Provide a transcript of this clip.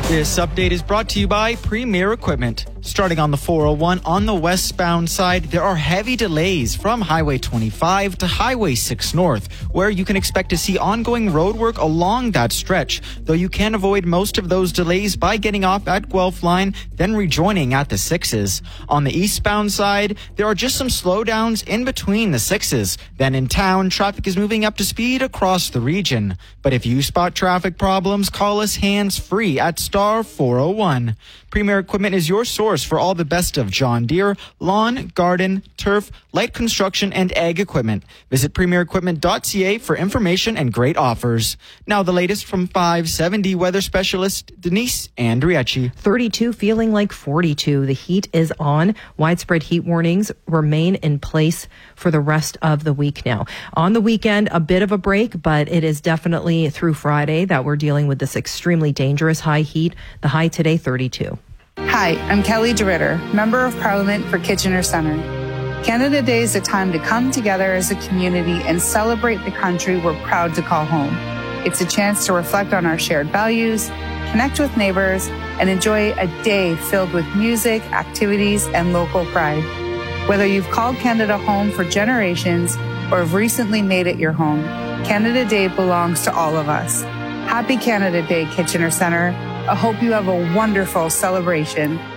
This update is brought to you by Premier Equipment. Starting on the 401 on the westbound side, there are heavy delays from Highway 25 to Highway 6 North, where you can expect to see ongoing road work along that stretch, though you can avoid most of those delays by getting off at Guelph Line, then rejoining at the 6s. On the eastbound side, there are just some slowdowns in between the 6s. Then in town, traffic is moving up to speed across the region. But if you spot traffic problems, call us hands-free at star 401. Premier Equipment is your source for all the best of John Deere, lawn, garden, turf, light construction, and ag equipment. Visit premierequipment.ca for information and great offers. Now the latest from 570 weather specialist Denise Andriecci. 32 feeling like 42. The heat is on. Widespread heat warnings remain in place for the rest of the week now. On the weekend, a bit of a break, but it is definitely through Friday that we're dealing with this extremely dangerous high heat. The high today, 32. Hi, I'm Kelly DeRitter, Member of Parliament for Kitchener Centre. Canada Day is a time to come together as a community and celebrate the country we're proud to call home. It's a chance to reflect on our shared values, connect with neighbors, and enjoy a day filled with music, activities, and local pride. Whether you've called Canada home for generations or have recently made it your home, Canada Day belongs to all of us. Happy Canada Day, Kitchener Centre. I hope you have a wonderful celebration.